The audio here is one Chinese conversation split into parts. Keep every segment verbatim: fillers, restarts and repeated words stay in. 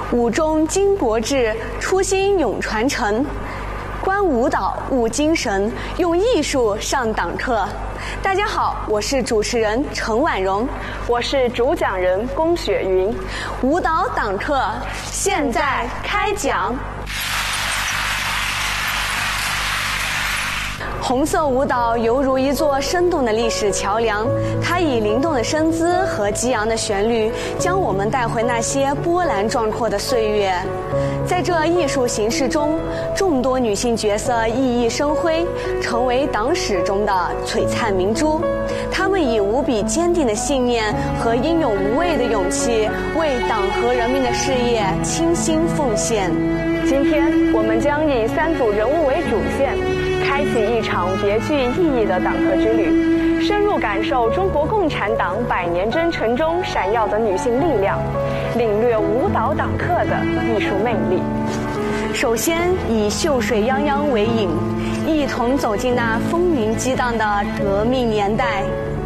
舞中金箔志，初心永传承。观舞蹈悟精神，用艺术上党课。大家好，我是主持人陈婉容， 我是主讲人龚雪云。 舞蹈党课现在开讲。红色舞蹈犹如一座生动的历史桥梁，它以灵动的身姿和激昂的旋律，将我们带回那些波澜壮阔的岁月。在这艺术形式中，众多女性角色熠熠生辉，成为党史中的璀璨明珠。她们以无比坚定的信念和英勇无畏的勇气，为党和人民的事业倾心奉献。 今天我们将以三组人物为主线，开启一场别具意义的党课之旅，深入感受中国共产党百年征程中闪耀的女性力量，领略舞蹈党课的艺术魅力。 首先以秀水泱泱为引，一同走进那风云激荡的革命年代。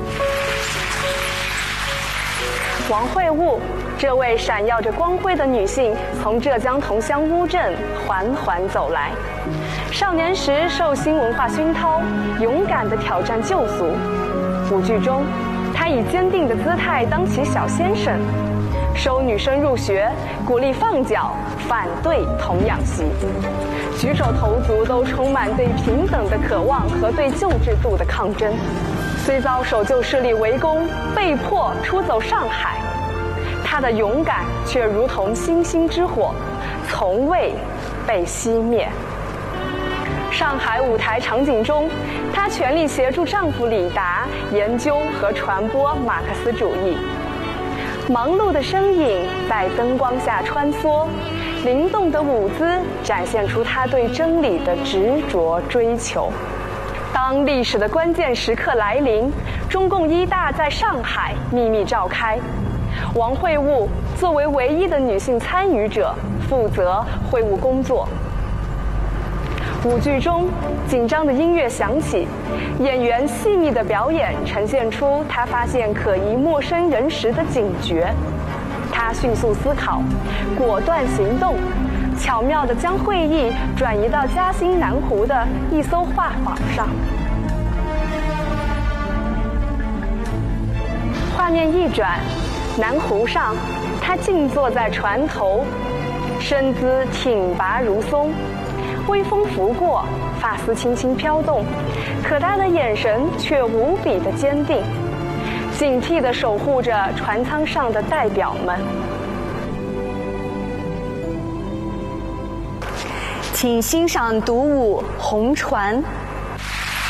王惠悟，这位闪耀着光辉的女性，从浙江桐乡乌镇缓缓走来。少年时受新文化熏陶，勇敢地挑战旧俗。舞剧中，她以坚定的姿态当起小先生，收女生入学，鼓励放脚，反对童养媳，举手投足都充满对平等的渴望和对旧制度的抗争。虽遭守旧势力围攻，被迫出走上海，她的勇敢却如同星星之火，从未被熄灭。上海舞台场景中，她全力协助丈夫李达研究和传播马克思主义。忙碌的身影在灯光下穿梭，灵动的舞姿展现出她对真理的执着追求。当历史的关键时刻来临，中共一大在上海秘密召开，王惠悟作为唯一的女性参与者，负责会务工作。舞剧中，紧张的音乐响起，演员细腻的表演呈现出她发现可疑陌生人时的警觉。她迅速思考，果断行动，巧妙地将会议转移到嘉兴南湖的一艘画舫上。画面一转，南湖上，她静坐在船头，身姿挺拔如松。微风拂过，发丝轻轻飘动，可她的眼神却无比的坚定，警惕地守护着船舱上的代表们。 请欣赏独舞《红船》。